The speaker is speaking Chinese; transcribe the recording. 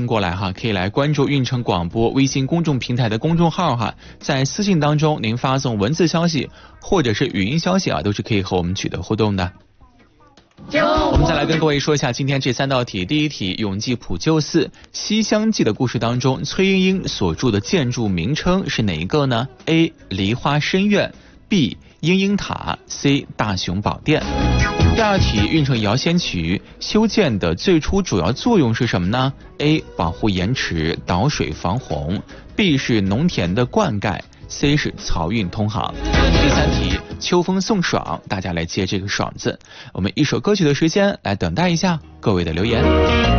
声过来哈，可以来关注运城广播微信公众平台的公众号哈，在私信当中您发送文字消息或者是语音消息啊，都是可以和我们取得互动的。我们再来跟各位说一下今天这3道题。第一题，永济普救寺西厢记的故事当中，崔莺莺所住的建筑名称是哪一个呢？ A. 梨花深院， B. 莺莺塔， C. 大雄宝殿。第二题，运城摇仙渠修建的最初主要作用是什么呢？ A. 保护盐池，导水防洪， B. 是农田的灌溉， C 是漕运通航。第三题，秋风送爽，大家来接这个爽字。我们一首歌曲的时间来等待一下各位的留言。